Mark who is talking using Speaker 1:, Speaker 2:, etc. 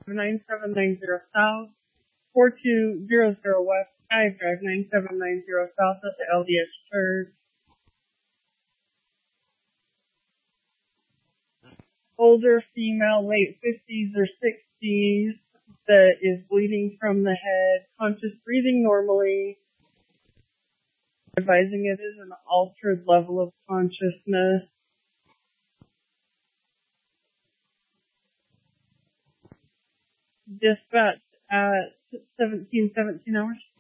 Speaker 1: 9790 South, 4200 West Sky Drive, 9790 South at the LDS Church. Older female, late 50s or 60s, that is bleeding from the head, conscious, breathing normally, advising it is an altered level of consciousness. Dispatched at 1717 hours.